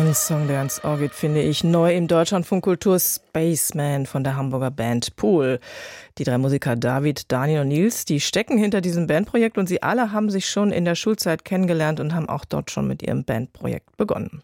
Ein Song, der ans Ohr geht, finde ich. Neu im Deutschlandfunk Kultur Spaceman von der Hamburger Band Pool. Die drei Musiker David, Daniel und Nils, die stecken hinter diesem Bandprojekt und sie alle haben sich schon in der Schulzeit kennengelernt und haben auch dort schon mit ihrem Bandprojekt begonnen.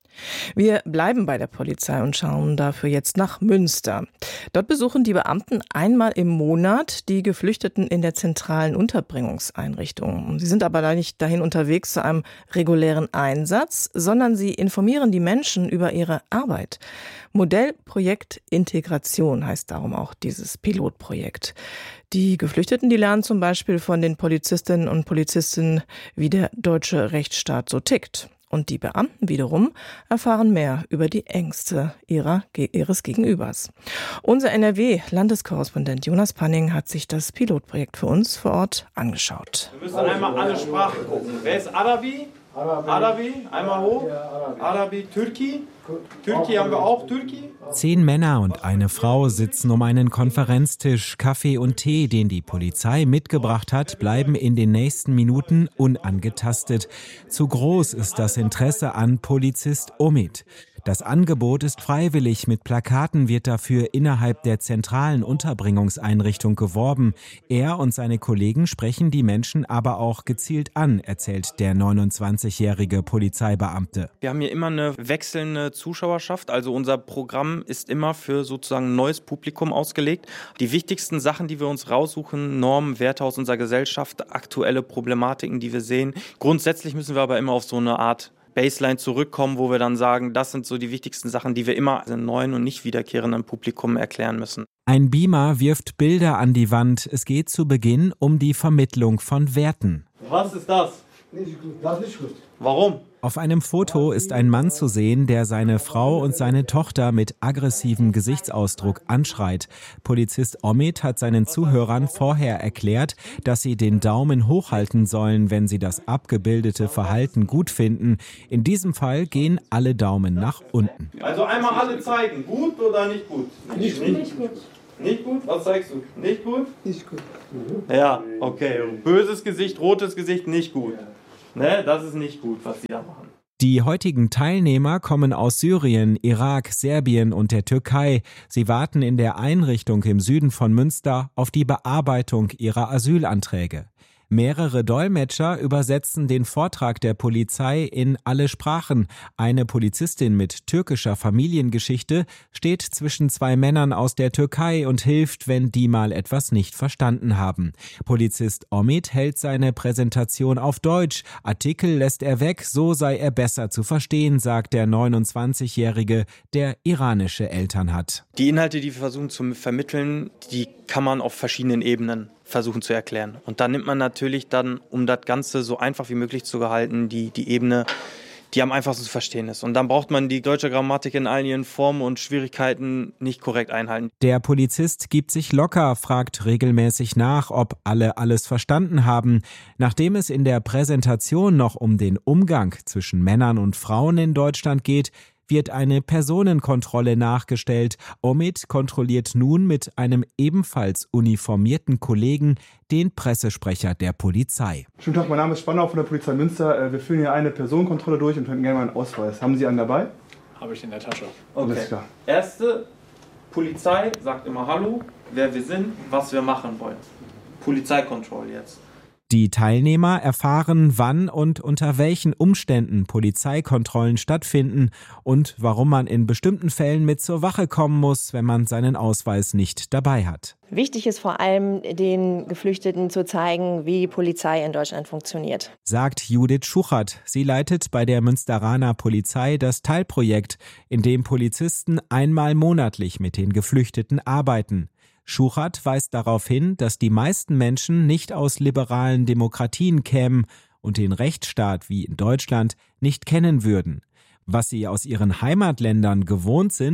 Wir bleiben bei der Polizei und schauen dafür jetzt nach Münster. Dort besuchen die Beamten einmal im Monat die Geflüchteten in der zentralen Unterbringungseinrichtung. Sie sind aber nicht dahin unterwegs zu einem regulären Einsatz, sondern sie informieren die Menschen über ihre Arbeit. Modellprojekt Integration heißt darum auch dieses Pilotprojekt. Die Geflüchteten, die lernen zum Beispiel von den Polizistinnen und Polizisten, wie der deutsche Rechtsstaat so tickt. Und die Beamten wiederum erfahren mehr über die Ängste ihres Gegenübers. Unser NRW-Landeskorrespondent Jonas Panning hat sich das Pilotprojekt für uns vor Ort angeschaut. Wir müssen einmal alle Sprachen gucken. Wer ist Arabi? Arabi, einmal hoch. Arabi, Türki. Türki haben wir auch, Türki. 10 Männer und eine Frau sitzen um einen Konferenztisch. Kaffee und Tee, den die Polizei mitgebracht hat, bleiben in den nächsten Minuten unangetastet. Zu groß ist das Interesse an Polizist Omid. Das Angebot ist freiwillig. Mit Plakaten wird dafür innerhalb der zentralen Unterbringungseinrichtung geworben. Er und seine Kollegen sprechen die Menschen aber auch gezielt an, erzählt der 29-jährige Polizeibeamte. Wir haben hier immer eine wechselnde Zuschauerschaft. Also unser Programm ist immer für sozusagen ein neues Publikum ausgelegt. Die wichtigsten Sachen, die wir uns raussuchen, Normen, Werte aus unserer Gesellschaft, aktuelle Problematiken, die wir sehen. Grundsätzlich müssen wir aber immer auf so eine Art Baseline zurückkommen, wo wir dann sagen, das sind so die wichtigsten Sachen, die wir immer dem neuen und nicht wiederkehrenden Publikum erklären müssen. Ein Beamer wirft Bilder an die Wand. Es geht zu Beginn um die Vermittlung von Werten. Was ist das? Nicht gut, das ist nicht gut. Warum? Auf einem Foto ist ein Mann zu sehen, der seine Frau und seine Tochter mit aggressivem Gesichtsausdruck anschreit. Polizist Omid hat seinen Zuhörern vorher erklärt, dass sie den Daumen hochhalten sollen, wenn sie das abgebildete Verhalten gut finden. In diesem Fall gehen alle Daumen nach unten. Also einmal alle zeigen, gut oder nicht gut? Nicht gut. Nicht gut? Was zeigst du? Nicht gut? Nicht gut. Ja, okay. Böses Gesicht, rotes Gesicht, nicht gut. Ne, das ist nicht gut, was die da machen. Die heutigen Teilnehmer kommen aus Syrien, Irak, Serbien und der Türkei. Sie warten in der Einrichtung im Süden von Münster auf die Bearbeitung ihrer Asylanträge. Mehrere Dolmetscher übersetzen den Vortrag der Polizei in alle Sprachen. Eine Polizistin mit türkischer Familiengeschichte steht zwischen 2 Männern aus der Türkei und hilft, wenn die mal etwas nicht verstanden haben. Polizist Omid hält seine Präsentation auf Deutsch. Artikel lässt er weg, so sei er besser zu verstehen, sagt der 29-Jährige, der iranische Eltern hat. Die Inhalte, die wir versuchen zu vermitteln, die kann man auf verschiedenen Ebenen versuchen zu erklären. Und da nimmt man natürlich dann, um das Ganze so einfach wie möglich zu gehalten, die Ebene, die am einfachsten zu verstehen ist. Und dann braucht man die deutsche Grammatik in all ihren Formen und Schwierigkeiten nicht korrekt einhalten. Der Polizist gibt sich locker, fragt regelmäßig nach, ob alle alles verstanden haben. Nachdem es in der Präsentation noch um den Umgang zwischen Männern und Frauen in Deutschland geht, wird eine Personenkontrolle nachgestellt. Omid kontrolliert nun mit einem ebenfalls uniformierten Kollegen den Pressesprecher der Polizei. Schönen Tag, mein Name ist Spannau von der Polizei Münster. Wir führen hier eine Personenkontrolle durch und hätten gerne mal einen Ausweis. Haben Sie einen dabei? Habe ich in der Tasche. Okay. Alles klar. Erste, Polizei sagt immer Hallo, wer wir sind, was wir machen wollen. Polizeikontrolle jetzt. Die Teilnehmer erfahren, wann und unter welchen Umständen Polizeikontrollen stattfinden und warum man in bestimmten Fällen mit zur Wache kommen muss, wenn man seinen Ausweis nicht dabei hat. Wichtig ist vor allem, den Geflüchteten zu zeigen, wie die Polizei in Deutschland funktioniert. Sagt Judith Schuchert. Sie leitet bei der Münsteraner Polizei das Teilprojekt, in dem Polizisten einmal monatlich mit den Geflüchteten arbeiten. Schuchert weist darauf hin, dass die meisten Menschen nicht aus liberalen Demokratien kämen und den Rechtsstaat wie in Deutschland nicht kennen würden. Was sie aus ihren Heimatländern gewohnt sind,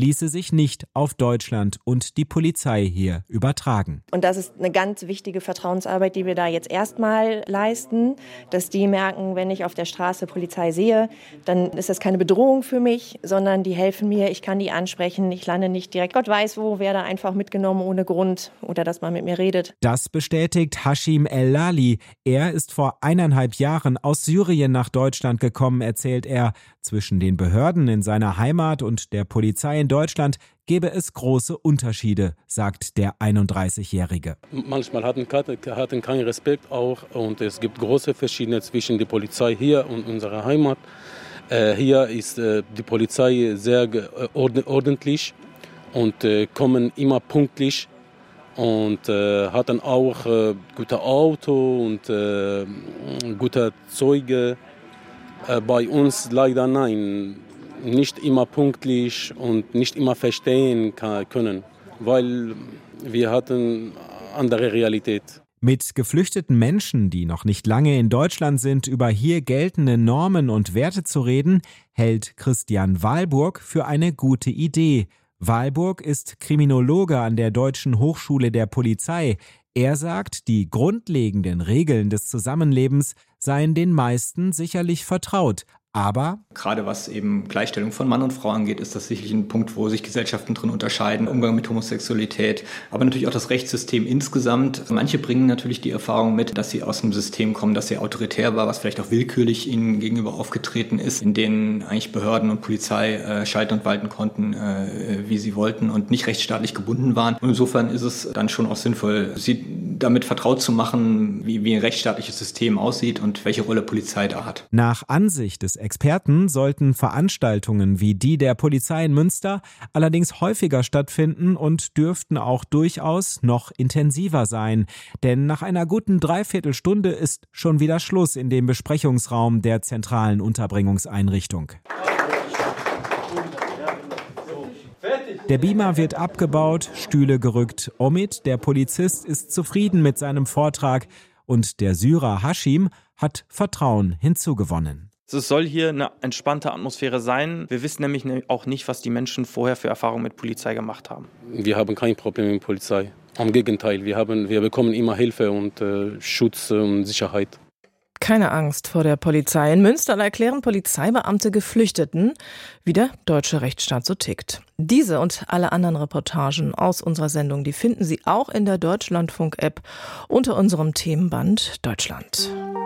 ließe sich nicht auf Deutschland und die Polizei hier übertragen. Und das ist eine ganz wichtige Vertrauensarbeit, die wir da jetzt erstmal leisten, dass die merken, wenn ich auf der Straße Polizei sehe, dann ist das keine Bedrohung für mich, sondern die helfen mir, ich kann die ansprechen, ich lande nicht direkt, Gott weiß wo, werde einfach mitgenommen ohne Grund oder dass man mit mir redet. Das bestätigt Hashim El-Lali. Er ist vor 1,5 Jahren aus Syrien nach Deutschland gekommen, erzählt er. Zwischen den Behörden in seiner Heimat und der Polizei in Deutschland gebe es große Unterschiede, sagt der 31-Jährige. Manchmal hatten keinen Respekt auch und es gibt große Verschiedene zwischen der Polizei hier und unserer Heimat. Hier ist die Polizei sehr ordentlich und kommen immer pünktlich und hatten auch gute Auto und gute Zeuge. Bei uns leider nein, nicht immer pünktlich und nicht immer verstehen können, weil wir hatten andere Realität. Mit geflüchteten Menschen, die noch nicht lange in Deutschland sind, über hier geltende Normen und Werte zu reden, hält Christian Wahlburg für eine gute Idee. Wahlburg ist Kriminologe an der Deutschen Hochschule der Polizei. Er sagt, die grundlegenden Regeln des Zusammenlebens seien den meisten sicherlich vertraut. Aber gerade was eben Gleichstellung von Mann und Frau angeht, ist das sicherlich ein Punkt, wo sich Gesellschaften drin unterscheiden. Umgang mit Homosexualität, aber natürlich auch das Rechtssystem insgesamt. Manche bringen natürlich die Erfahrung mit, dass sie aus einem System kommen, das sehr autoritär war, was vielleicht auch willkürlich ihnen gegenüber aufgetreten ist, in denen eigentlich Behörden und Polizei schalten und walten konnten, wie sie wollten und nicht rechtsstaatlich gebunden waren. Und insofern ist es dann schon auch sinnvoll, sie damit vertraut zu machen, wie ein rechtsstaatliches System aussieht und welche Rolle Polizei da hat. Nach Ansicht des Experten sollten Veranstaltungen wie die der Polizei in Münster allerdings häufiger stattfinden und dürften auch durchaus noch intensiver sein. Denn nach einer guten Dreiviertelstunde ist schon wieder Schluss in dem Besprechungsraum der zentralen Unterbringungseinrichtung. Der Beamer wird abgebaut, Stühle gerückt. Omid, der Polizist, ist zufrieden mit seinem Vortrag und der Syrer Hashim hat Vertrauen hinzugewonnen. Es soll hier eine entspannte Atmosphäre sein. Wir wissen nämlich auch nicht, was die Menschen vorher für Erfahrungen mit Polizei gemacht haben. Wir haben kein Problem mit Polizei. Am Gegenteil, wir bekommen immer Hilfe und Schutz und Sicherheit. Keine Angst vor der Polizei. In Münster erklären Polizeibeamte Geflüchteten, wie der deutsche Rechtsstaat so tickt. Diese und alle anderen Reportagen aus unserer Sendung, die finden Sie auch in der Deutschlandfunk-App unter unserem Themenband Deutschland.